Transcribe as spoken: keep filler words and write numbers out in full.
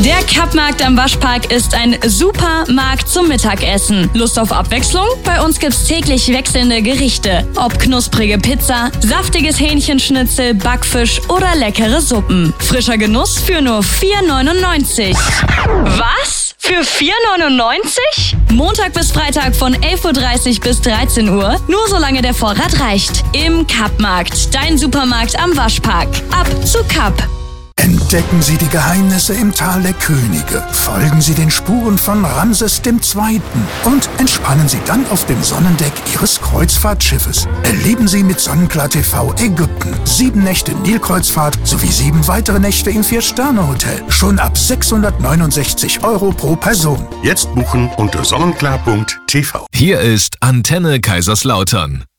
Der Kappmarkt am Waschpark ist ein super Markt zum Mittagessen. Lust auf Abwechslung? Bei uns gibt's täglich wechselnde Gerichte. Ob knusprige Pizza, saftiges Hähnchenschnitzel, Backfisch oder leckere Suppen. Frischer Genuss für nur vier neunundneunzig. Was? Für vier neunundneunzig? Montag bis Freitag von elf Uhr dreißig bis dreizehn Uhr. Nur solange der Vorrat reicht. Im Kappmarkt. Dein Supermarkt am Waschpark. Ab zu Kapp. Entdecken Sie die Geheimnisse im Tal der Könige, folgen Sie den Spuren von Ramses der Zweite. und entspannen Sie dann auf dem Sonnendeck Ihres Kreuzfahrtschiffes. Erleben Sie mit Sonnenklar T V Ägypten, sieben Nächte Nilkreuzfahrt sowie sieben weitere Nächte im Vier-Sterne-Hotel. Schon ab sechshundertneunundsechzig Euro pro Person. Jetzt buchen unter sonnenklar punkt t v. Hier ist Antenne Kaiserslautern.